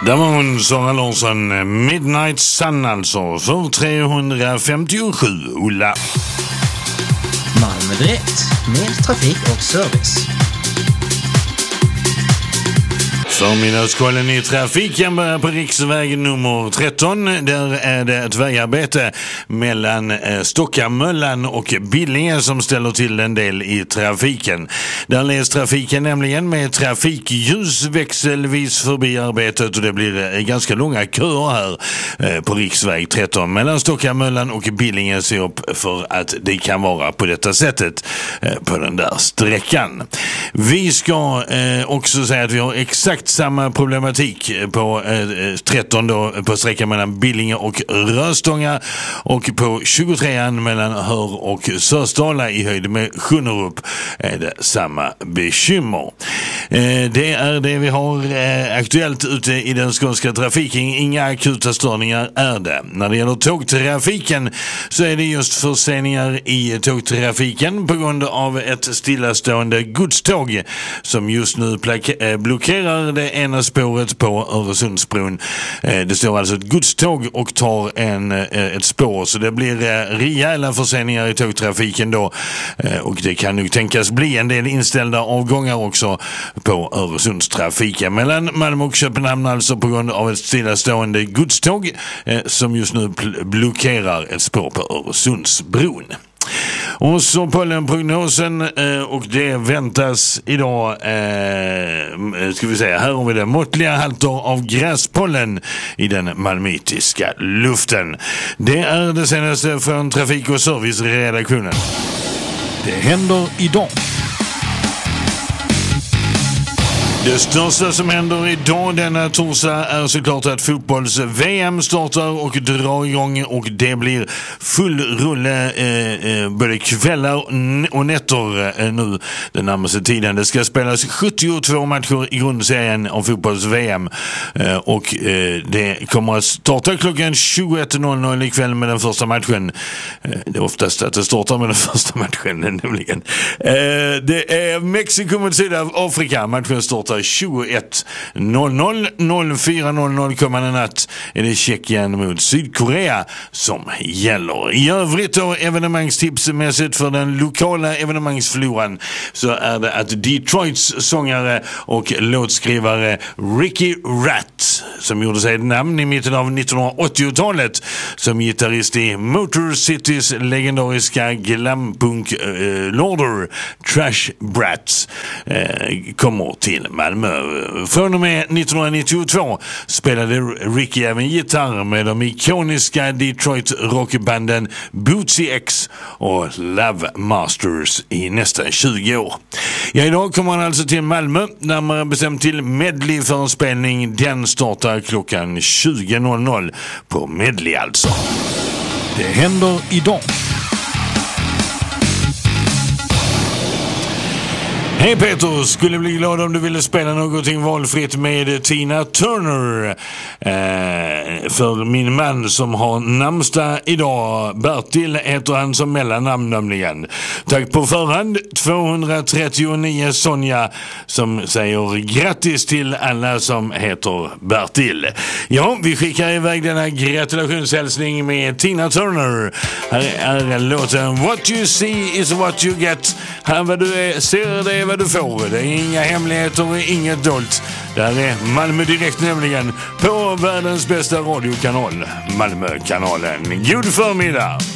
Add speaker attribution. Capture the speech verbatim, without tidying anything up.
Speaker 1: Där var hon, Sara Larsson, Midnight Sun alltså, för trehundrafemtiosju, Ola.
Speaker 2: Malmö direkt, med trafik och service.
Speaker 1: Förmiddagskollen i trafiken börjar på riksväg nummer tretton. Där är det ett vägarbete mellan Stockamöllan och Billinge som ställer till en del i trafiken. Där leds trafiken nämligen med trafikljus växelvis förbi arbetet och det blir ganska långa köer här på riksväg tretton mellan Stockamöllan och Billinge. Se upp för att det kan vara på detta sättet på den där sträckan. Vi ska också säga att vi har exakt samma problematik på eh, tretton då, på sträckan mellan Billinge och Röstånga, och på tjugotrean mellan Hör och Sörstala i höjd med Sjunnerup är det samma bekymmer. Eh, det är det vi har eh, aktuellt ute i den skånska trafiken. Inga akuta störningar är det. När det gäller tågtrafiken så är det just förseningar i tågtrafiken på grund av ett stillastående godståg som just nu plak- eh, blockerar det ena spåret på Öresundsbron. Det står alltså ett godståg och tar en, ett spår, så det blir rejäla förseningar i tågtrafiken då, och det kan nog tänkas bli en del inställda avgångar också på Öresundstrafiken mellan Malmö och Köpenhamn, alltså på grund av ett stillastående godståg som just nu blockerar ett spår på Öresundsbron. Och så pollenprognosen, eh, och det väntas idag, eh, ska vi säga, här har vi det, måttliga halter av gräspollen i den malmöitiska luften. Det är det senaste från Trafik- och serviceredaktionen.
Speaker 3: Det händer idag.
Speaker 1: Det största som händer idag denna torsdag är såklart att fotbolls-V M startar och drar igång, och det blir full rulle eh, både kvällar och nätter eh, nu den närmaste tiden. Det ska spelas sjuttiotvå matcher i grundserien av fotbolls-V M eh, och eh, det kommer att starta klockan tjugoett noll noll ikväll med den första matchen. Eh, det är oftast att det startar med den första matchen nämligen. Eh, det är Mexiko mot Sydafrika. Matchen startar tjugoett noll noll. noll fyra noll noll kommande natt är det Tjeckien mot Sydkorea som gäller. I övrigt då, evenemangstipsmässigt för den lokala evenemangsfloran, så är det att Detroits sångare och låtskrivare Ricky Ratt, som gjorde sig ett namn i mitten av nittonhundraåttiotalet som gitarrist i Motor Citys legendariska glampunk-lorder Trash Brats, eh, kommer till Malmö. Från och med nittonhundranittiotvå spelade Ricky även gitarr med de ikoniska Detroit rockbanden Bootsy X och Love Masters i nästan tjugo år. Ja, idag kommer han alltså till Malmö, närmare bestämt till Medley för en spelning. Den startar klockan tjugo noll noll på Medley alltså.
Speaker 3: Det händer idag.
Speaker 1: Hej Peter, skulle bli glad om du ville spela någonting valfritt med Tina Turner. Eh, för min man som har namnsdag idag, Bertil heter han som mellannamn nämligen. Tack på förhand, tvåhundratrettionio Sonja, som säger grattis till alla som heter Bertil. Ja, vi skickar iväg denna gratulationshälsning med Tina Turner. Här är låten What You See Is What You Get. Här vad du är, ser det vad du får. Det är inga hemligheter och inget dolt. Där är Malmö direkt nämligen på världens bästa radiokanal, Malmökanalen. God förmiddag!